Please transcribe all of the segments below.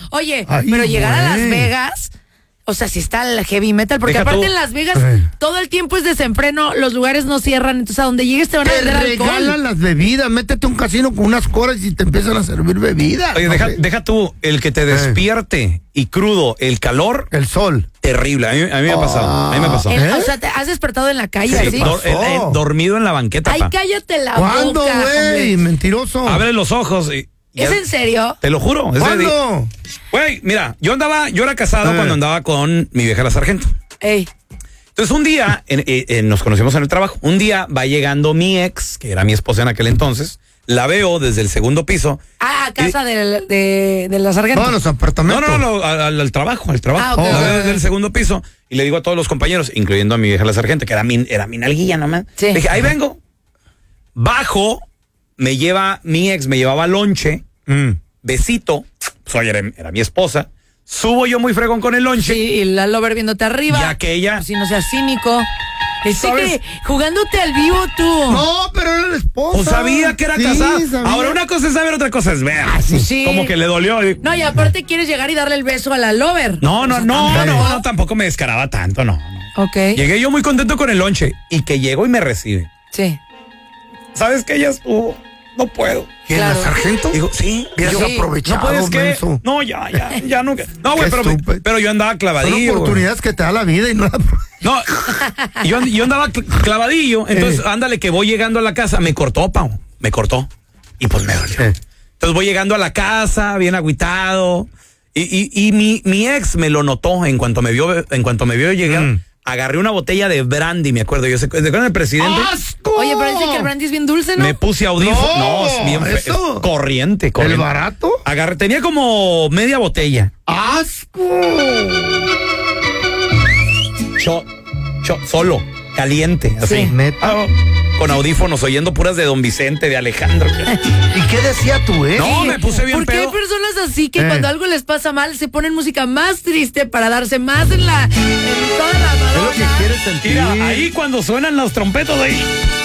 Oye, Ay, pero llegar a Las güey. Vegas, o sea, si está el heavy metal, porque Deja aparte tú. en Las Vegas todo el tiempo es desenfreno, los lugares no cierran, entonces a donde llegues te van a Te vender regalan alcohol. las bebidas, métete a un casino con unas coras y te empiezan a servir bebidas. Oye, ¿no? deja tú, el que te despierte y crudo, el calor, El sol. terrible. A mí me ha pasado. A mí me ha pasado. O sea, te has despertado en la calle Sí, así. dormido en la banqueta, Ay, pa. cállate la ¿Cuándo, boca. güey? hombre. Mentiroso. Abre los ojos y... ¿Es en serio? Te lo juro. ¿Cuándo? Güey, mira, yo era casado cuando andaba con mi vieja la sargento. Ey. Entonces un día, nos conocimos en el trabajo, un día va llegando mi ex, que era mi esposa en aquel entonces, la veo desde el segundo piso. Ah, a casa de la sargento. No, los apartamentos. No, al trabajo, al trabajo. Ah, ok. La veo desde el segundo piso y le digo a todos los compañeros, incluyendo a mi vieja la sargento, que era mi nalguilla nomás. Sí. Le dije, ahí vengo. Bajo, me llevaba lonche, besito, pues oye, era mi esposa. Subo yo muy fregón con el lonche. Sí, y la Lover viéndote arriba. Y aquella... Si no seas cínico. ¿Sabes? Jugándote al vivo tú. No, pero era la esposa. Pues sabía que era Sí, casada. sabía. Ahora una cosa es saber, otra cosa es ver. Sí. Como que le dolió. No, y aparte quieres llegar y darle el beso a la Lover. No, tampoco me descaraba tanto, no. Ok. Llegué yo muy contento con el lonche y que llegó y me recibe. Sí. ¿Sabes que ella estuvo? No puedo. ¿Quién, Claro. la sargento? Digo, sí. Hubieras Sí. aprovechado, No puedes que. menso. No, ya no. No, güey, Qué estúpido. pero yo andaba Son clavadillo. oportunidades que te da la vida y no la... No, yo andaba clavadillo. Entonces, ándale, que voy llegando a la casa. Me cortó, Pau. Me cortó. Y pues me dolió. Entonces voy llegando a la casa, bien agüitado. Y mi ex me lo notó en cuanto me vio llegar. Agarré una botella de brandy, me acuerdo. ¿Se acuerdan del presidente? ¡Asco! Oye, pero dice que el brandy es bien dulce, ¿no? Me puse audífono. No, es bien eso. es corriente. ¿El barato? Tenía como media botella. ¡Asco! Solo, caliente, así. Sí. Neta. Con audífonos, oyendo puras de Don Vicente, de Alejandro. ¿Y qué decía tú, No, me puse bien Porque hay pedo. personas así que cuando algo les pasa mal se ponen música más triste para darse más en toda la Es lo que Madonna. quieres sentir. Mira, ahí cuando suenan los trompetos ahí.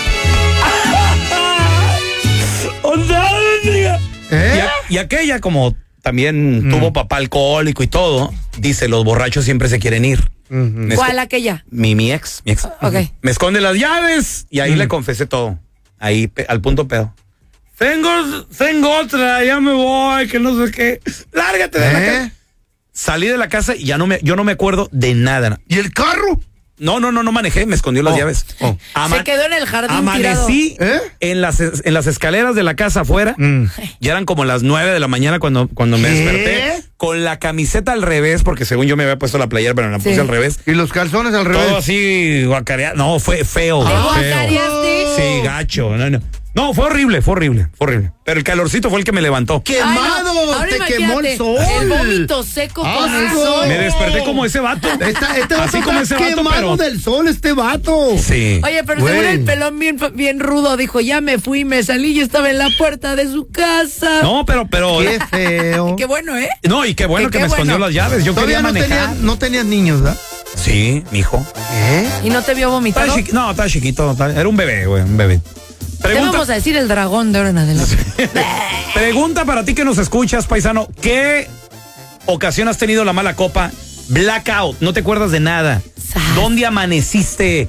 ¿Eh? Y aquella, como también tuvo papá alcohólico y todo, dice, los borrachos siempre se quieren ir. Me ¿Cuál aquella? mi ex. Ok. Me esconde las llaves y ahí le confesé todo. Ahí, al punto pedo. Tengo otra, ya me voy, que no sé qué. Lárgate de la casa. Salí de la casa y yo no me acuerdo de nada. ¿Y el carro? No manejé, me escondió las llaves. Se quedó en el jardín Amanecí ¿Eh? en las escaleras de la casa afuera. Ya eran como las 9 de la mañana cuando me ¿Qué? desperté. Con la camiseta al revés, porque según yo me había puesto la playera, pero me la puse al revés. ¿Y los calzones al Todo revés? así guacareado. No, fue feo. ¿Te feo. guacareaste? Sí, gacho. No, fue horrible. Pero el calorcito fue el que me levantó. ¡Quemado! Ay, no. Ahora ¡Te quemó el imagínate, sol! El vómito seco con el ¡Asco! sol. Me desperté como ese vato. Este vato Así como está ese vato, quemado pero... del sol, este vato. Sí. Oye, pero Güey. seguro el pelón bien rudo dijo, ya me fui, me salí y estaba en la puerta de su casa. No, pero... Qué feo. Qué bueno, ¿eh? No, y qué bueno que Qué me escondió bueno. las llaves. Yo Todavía quería manejar. no tenías niños, ¿verdad? Sí, mijo. ¿Eh? ¿Y no te vio vomitado? Estaba chiquito. Era un bebé, güey, un bebé. Te vamos a decir el dragón de ahora en adelante. Pregunta para ti que nos escuchas, paisano. ¿Qué ocasión has tenido la mala copa? Blackout, no te acuerdas de nada. ¿Dónde amaneciste?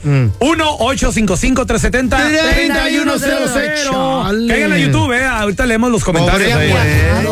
1-855-370-3100. Chale. Caigan a YouTube, ahorita leemos los comentarios. Pobre ahí. güey.